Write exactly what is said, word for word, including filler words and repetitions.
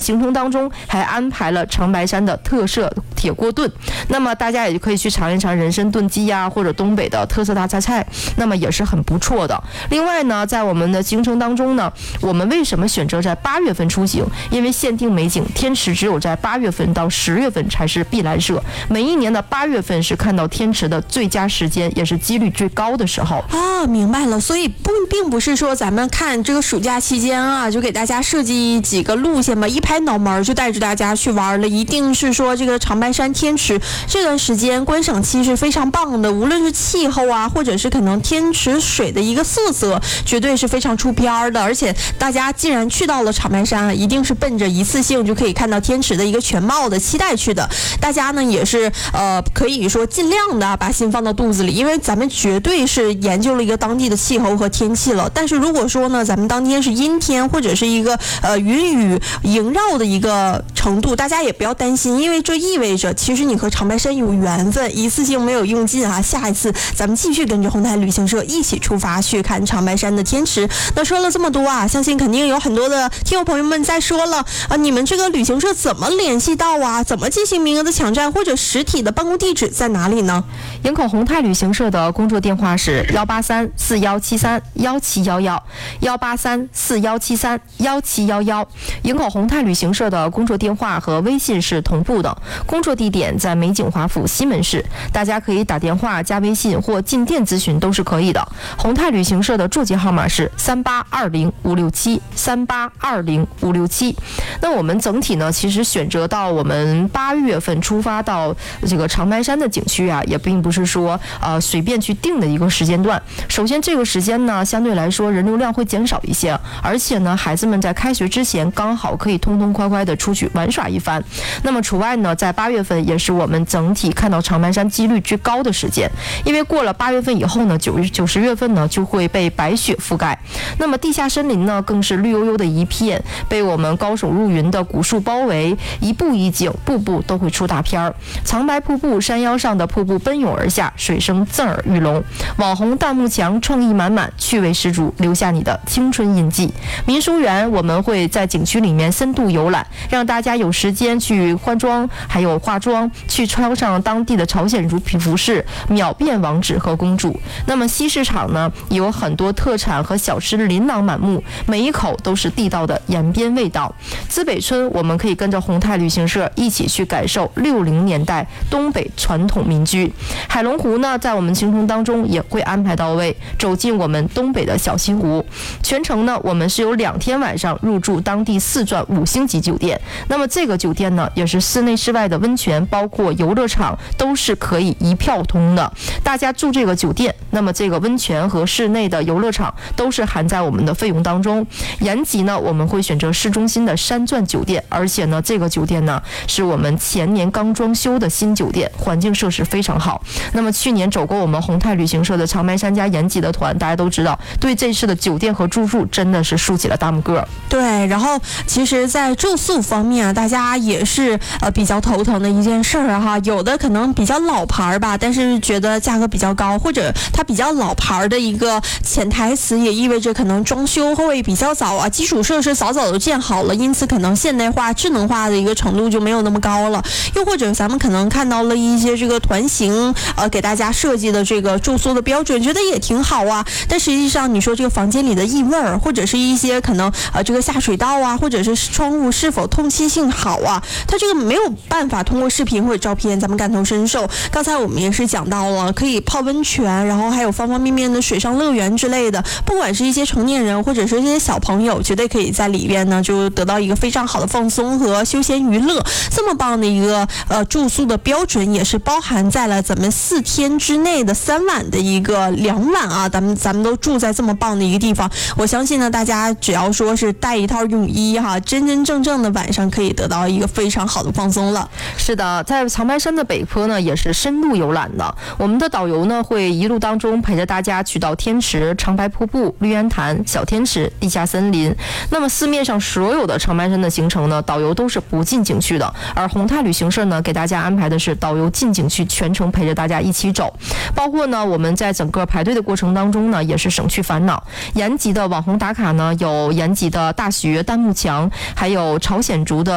行程当中还安排了长白山的特色铁锅炖，那么大家也可以去尝一尝人参炖鸡呀，或者东北的特色大菜菜，那么也是很不错的。另外呢，在我们的行程当中呢，我们为什么选择在八月份出行？因为限定美景，天池只有在八月份到十月份才是碧蓝色，每一年的八月份是看到天池的最佳时间，也是几率最高的时候啊。明白了，所以不并不是说咱们看这个暑假期间啊，就给大家设计几个路线吧，一拍脑门就带着大家去玩了。一定是说这个长白山天池这段时间观赏期是非常棒的，无论是气候啊，或者是可能天池水的一个色泽，绝对是非常出片的。而且大家既然去到了长白山啊，一定是奔着一次性就可以看到天池的一个全貌的期待去的。大家呢也是呃可以说尽量的把心放到肚子里，因为咱们绝对是研究了一个当地的气候和天气了。但是如果说呢，咱们当天是阴天或者是一个呃云雨萦绕的一个程度，大家也不要担心，因为这意味着其实你和长白山有缘分，一次性没有用尽啊。下一次咱们继续跟着红台旅行社一起出发去看长白山的天池。那说了这么多啊，相信肯定有很多的听友朋友们在说了啊，你们这个旅行社怎么联系到啊？怎么进行名额的抢占，或者实体的办公地址在哪里呢？ 营口宏泰旅行社的工作电话是幺八三四幺七三幺七幺幺，幺八三四幺七三幺七幺幺。营口宏泰旅行社的工作电话和微信是同步的，工作地点在美景华府西门市，大家可以打电话、加微信或进店咨询都是可以的。宏泰旅行社的座机号码是三八二零五六七三八二零五六七。那我们整体呢，其实选择到我们八月份出发到这个长白山的景区啊，也并不是说呃随便去定的一个时间段。首先这个时间呢，相对来说人流量会减少一些，而且呢，孩子们在开学之前刚好可以痛痛快快的出去玩耍一番。那么除外呢，在八月份也是我们整体看到长白山几率最高的时间，因为过了八月份以后呢，九九十月份呢就会被白雪覆盖，那么地下森林呢更是绿油油的一片，被我们高耸入云的古树包围，一步一景，步步都会出大片儿。长白瀑布山腰上的瀑布奔涌而下，水声震耳欲聋，网红弹幕墙创意满满，趣味十足，留下你的青春印记。民俗园我们会在景区里面深度游览，让大家有时间去换装，还有化妆，去穿上当地的朝鲜族服饰，秒变王子和公主。那么西市场呢，有很多特产和小吃琳琅满目，每一口都是地道的延边味道。资北村我们可以跟着宏泰旅行社一起去感受六零年代东北传统民居。海龙湖呢，在我们行程当中也会安排到位，走进我们东北的小西湖。全程呢，我们是有两天晚上入住当地四钻五星级酒店。那么这个酒店呢，也是室内室外的温泉，包括游乐场都是可以一票通的。大家住这个酒店，那么这个温泉和室内的游乐场都是含在我们的费用当中。延吉呢，我们会选择市中心的山钻酒店，而且呢，这个酒店呢是我们前年刚装修的新酒店，环境设施非常好。那么去年走过我们宏泰旅行社的长白山加延吉的团，大家都知道，对这次的酒店和住宿真的是竖起了大拇哥。 对，然后其实在住宿方面啊，大家也是呃比较头疼的一件事儿哈。有的可能比较老牌吧，但是觉得价格比较高，或者它比较老牌的一个潜台词也意味着可能装修会比较早啊，基础设施早早都建好了，因此可能现代化、智能化的一个程度就没有那么高了。又或者咱们可能看到了一些这个团型呃给大家设计的这个住宿的标准，觉得也挺好啊，但实际上你说这个房间里的异味儿，或者是一些可能呃这个下水道啊，或者是窗户是否通气性好啊，它这个没有办法通过视频或者照片咱们感同身受。刚才我们也是讲到了可以泡温泉，然后还有方方面面的水上乐园之类的，不管是一些成年人或者是一些小朋友，绝对可以在里边呢就得到一个非常好的放松和休闲娱乐。这么棒的一个呃住宿的标准也是包含在了咱们四天之内的三晚的一个两晚啊，咱们咱们都住在这么棒的一个地方。我相信呢，大家只要说是带一套泳衣哈，真真正正的晚上可以得到一个非常好的放松了。 是的，在长白山的北坡呢，也是深度游览的。我们的导游呢，会一路当中陪着大家去到天池、长白瀑布、绿渊潭、小天池、地下森林。那么市面上所有的长白山的行程呢，导游都是不进景区的，而宏泰旅行社呢，给大家安排的是导游进景区，全程陪着大家一起走。包括呢，我们在整个排队的过程当中呢，也是省去烦恼。延吉的网红打卡呢，有延吉的大学、弹幕墙，还有朝鲜族的